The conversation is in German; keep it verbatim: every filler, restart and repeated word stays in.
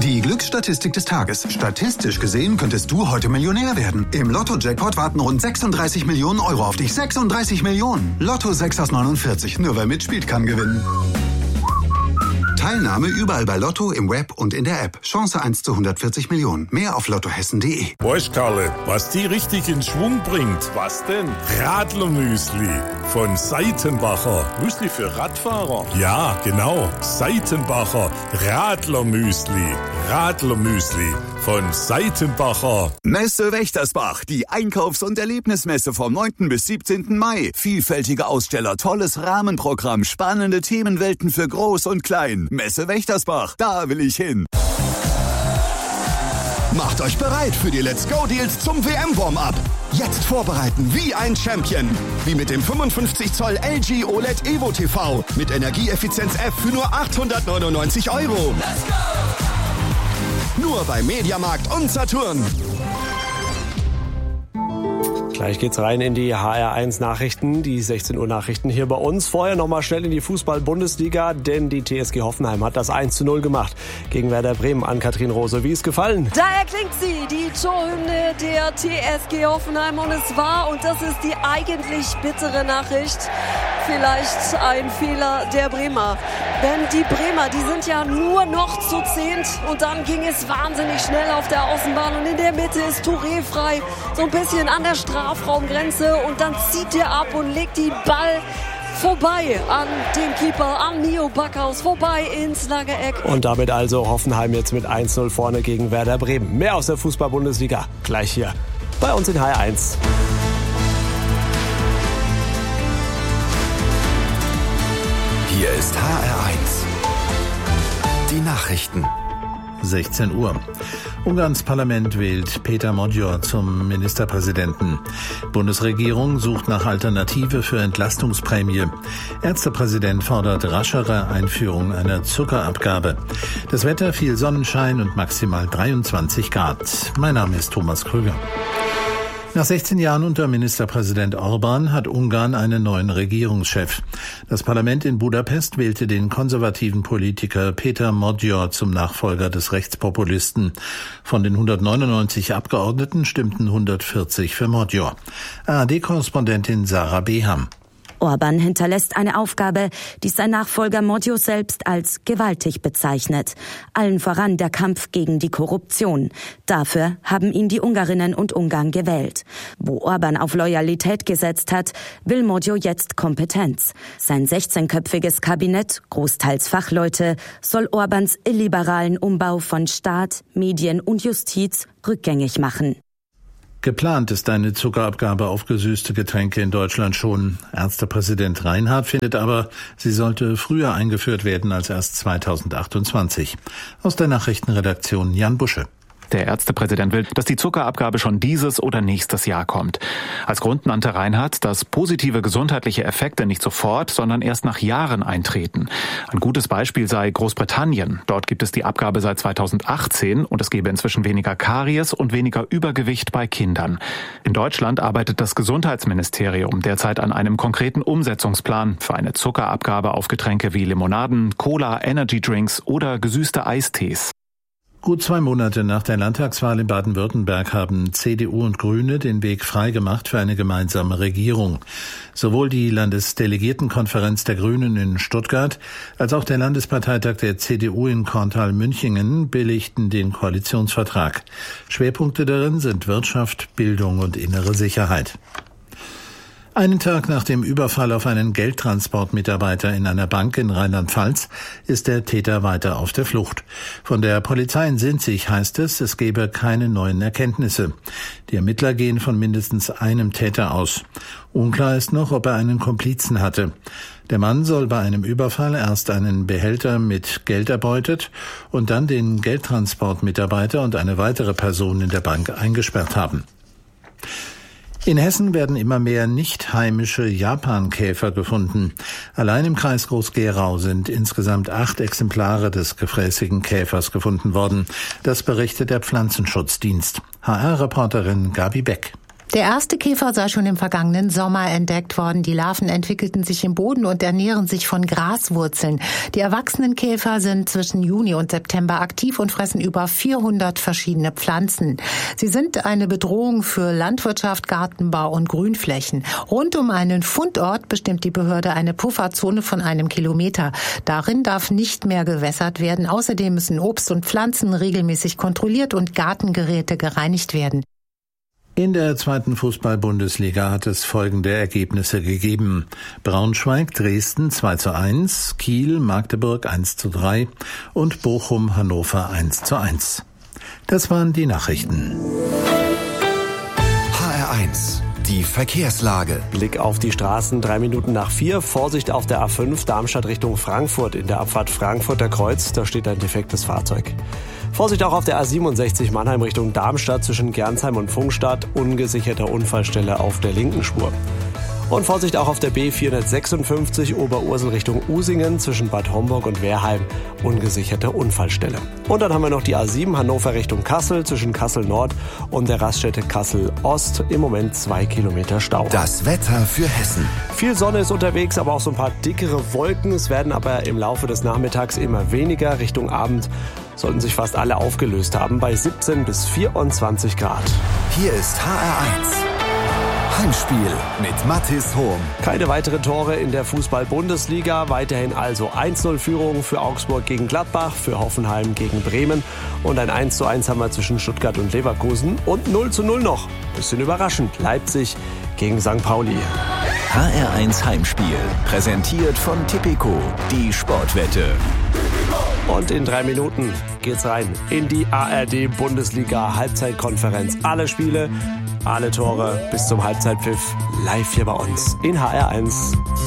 Die Glücksstatistik des Tages. Statistisch gesehen könntest du heute Millionär werden. Im Lotto-Jackpot warten rund sechsunddreißig Millionen Euro auf dich. sechsunddreißig Millionen. Lotto sechs aus neunundvierzig. Nur wer mitspielt, kann gewinnen. Teilnahme überall bei Lotto, im Web und in der App. Chance eins zu hundertvierzig Millionen. Mehr auf lottohessen punkt de. Weißt Karle, was die richtig in Schwung bringt? Was denn? Radlermüsli von Seitenbacher. Müsli für Radfahrer? Ja, genau. Seitenbacher Radlermüsli. Radlermüsli von Seitenbacher. Messe Wächtersbach, die Einkaufs- und Erlebnismesse vom neunten bis siebzehnten Mai. Vielfältige Aussteller, tolles Rahmenprogramm, spannende Themenwelten für Groß und Klein. Messe Wächtersbach, da will ich hin. Macht euch bereit für die Let's Go Deals zum W M-Warm-Up. Jetzt vorbereiten wie ein Champion. Wie mit dem fünfundfünfzig Zoll L G O L E D Evo T V mit Energieeffizienz F für nur achthundertneunundneunzig Euro. Let's go! Nur bei Mediamarkt und Saturn. Gleich geht's rein in die H R eins Nachrichten, die sechzehn Uhr Nachrichten hier bei uns. Vorher nochmal schnell in die Fußball-Bundesliga, denn die T S G Hoffenheim hat das eins zu null gemacht gegen Werder Bremen. An Kathrin Rose, wie ist gefallen? Da erklingt sie, die Torhymne der T S G Hoffenheim, und es war, und das ist die eigentlich bittere Nachricht, vielleicht ein Fehler der Bremer. Denn die Bremer, die sind ja nur noch zu zehnt, und dann ging es wahnsinnig schnell auf der Außenbahn, und in der Mitte ist Touré frei, so ein bisschen an der Strafraumgrenze, und dann zieht er ab und legt den Ball vorbei an den Keeper, an Nio Backhaus, vorbei ins lange Eck. Und damit also Hoffenheim jetzt mit eins zu null vorne gegen Werder Bremen. Mehr aus der Fußball-Bundesliga gleich hier bei uns in H R eins. Hier ist H R eins. Die Nachrichten. sechzehn Uhr. Ungarns Parlament wählt Péter Magyar zum Ministerpräsidenten. Bundesregierung sucht nach Alternative für Entlastungsprämie. Ärztepräsident fordert raschere Einführung einer Zuckerabgabe. Das Wetter, viel Sonnenschein und maximal dreiundzwanzig Grad. Mein Name ist Thomas Krüger. Nach sechzehn Jahren unter Ministerpräsident Orbán hat Ungarn einen neuen Regierungschef. Das Parlament in Budapest wählte den konservativen Politiker Péter Magyar zum Nachfolger des Rechtspopulisten. Von den hundertneunundneunzig Abgeordneten stimmten hundertvierzig für Magyar. A R D-Korrespondentin Sarah Beham. Orbán hinterlässt eine Aufgabe, die sein Nachfolger Magyar selbst als gewaltig bezeichnet. Allen voran der Kampf gegen die Korruption. Dafür haben ihn die Ungarinnen und Ungarn gewählt. Wo Orbán auf Loyalität gesetzt hat, will Magyar jetzt Kompetenz. Sein sechzehnköpfiges Kabinett, großteils Fachleute, soll Orbáns illiberalen Umbau von Staat, Medien und Justiz rückgängig machen. Geplant ist eine Zuckerabgabe auf gesüßte Getränke in Deutschland schon. Ärztepräsident Reinhardt findet aber, sie sollte früher eingeführt werden als erst zweitausendachtundzwanzig. Aus der Nachrichtenredaktion Jan Busche. Der Ärztepräsident will, dass die Zuckerabgabe schon dieses oder nächstes Jahr kommt. Als Grund nannte Reinhardt, dass positive gesundheitliche Effekte nicht sofort, sondern erst nach Jahren eintreten. Ein gutes Beispiel sei Großbritannien. Dort gibt es die Abgabe seit zweitausendachtzehn und es gebe inzwischen weniger Karies und weniger Übergewicht bei Kindern. In Deutschland arbeitet das Gesundheitsministerium derzeit an einem konkreten Umsetzungsplan für eine Zuckerabgabe auf Getränke wie Limonaden, Cola, Energydrinks oder gesüßte Eistees. Gut zwei Monate nach der Landtagswahl in Baden-Württemberg haben C D U und Grüne den Weg freigemacht für eine gemeinsame Regierung. Sowohl die Landesdelegiertenkonferenz der Grünen in Stuttgart als auch der Landesparteitag der C D U in Korntal-Münchingen billigten den Koalitionsvertrag. Schwerpunkte darin sind Wirtschaft, Bildung und innere Sicherheit. Einen Tag nach dem Überfall auf einen Geldtransportmitarbeiter in einer Bank in Rheinland-Pfalz ist der Täter weiter auf der Flucht. Von der Polizei in Sinzig heißt es, es gebe keine neuen Erkenntnisse. Die Ermittler gehen von mindestens einem Täter aus. Unklar ist noch, ob er einen Komplizen hatte. Der Mann soll bei einem Überfall erst einen Behälter mit Geld erbeutet und dann den Geldtransportmitarbeiter und eine weitere Person in der Bank eingesperrt haben. In Hessen werden immer mehr nicht heimische Japankäfer gefunden. Allein im Kreis Groß-Gerau sind insgesamt acht Exemplare des gefräßigen Käfers gefunden worden. Das berichtet der Pflanzenschutzdienst. H R-Reporterin Gabi Beck. Der erste Käfer sei schon im vergangenen Sommer entdeckt worden. Die Larven entwickelten sich im Boden und ernähren sich von Graswurzeln. Die erwachsenen Käfer sind zwischen Juni und September aktiv und fressen über vierhundert verschiedene Pflanzen. Sie sind eine Bedrohung für Landwirtschaft, Gartenbau und Grünflächen. Rund um einen Fundort bestimmt die Behörde eine Pufferzone von einem Kilometer. Darin darf nicht mehr gewässert werden. Außerdem müssen Obst und Pflanzen regelmäßig kontrolliert und Gartengeräte gereinigt werden. In der zweiten Fußball-Bundesliga hat es folgende Ergebnisse gegeben. Braunschweig, Dresden zwei zu eins, Kiel, Magdeburg eins zu drei und Bochum, Hannover eins zu eins. Das waren die Nachrichten. H R eins. Die Verkehrslage. Blick auf die Straßen, drei Minuten nach vier. Vorsicht auf der A fünf, Darmstadt Richtung Frankfurt. In der Abfahrt Frankfurter Kreuz, da steht ein defektes Fahrzeug. Vorsicht auch auf der A siebenundsechzig Mannheim Richtung Darmstadt zwischen Gernsheim und Pfungstadt. Ungesicherter Unfallstelle auf der linken Spur. Und Vorsicht auch auf der B vierhundertsechsundfünfzig Oberursel Richtung Usingen zwischen Bad Homburg und Wehrheim. Ungesicherte Unfallstelle. Und dann haben wir noch die A sieben Hannover Richtung Kassel zwischen Kassel Nord und der Raststätte Kassel Ost. Im Moment zwei Kilometer Stau. Das Wetter für Hessen. Viel Sonne ist unterwegs, aber auch so ein paar dickere Wolken. Es werden aber im Laufe des Nachmittags immer weniger. Richtung Abend sollten sich fast alle aufgelöst haben bei siebzehn bis vierundzwanzig Grad. Hier ist H R eins. Heimspiel mit Mathis Hohm. Keine weiteren Tore in der Fußball-Bundesliga. Weiterhin also eins zu null Führung für Augsburg gegen Gladbach, für Hoffenheim gegen Bremen. Und ein eins zu eins haben wir zwischen Stuttgart und Leverkusen. Und null zu null noch. Bisschen überraschend. Leipzig gegen Sankt Pauli. H R eins Heimspiel. Präsentiert von Tipico. Die Sportwette. Und in drei Minuten geht's rein in die A R D-Bundesliga-Halbzeitkonferenz. Alle Spiele, alle Tore bis zum Halbzeitpfiff live hier bei uns in H R eins.